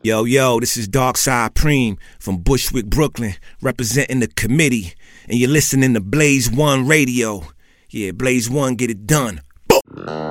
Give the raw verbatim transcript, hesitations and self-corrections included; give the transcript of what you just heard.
Yo, yo, this is Darkside Preem from Bushwick, Brooklyn, representing the committee, and you're listening to Blaze One Radio. Yeah, Blaze One, get it done. Boom.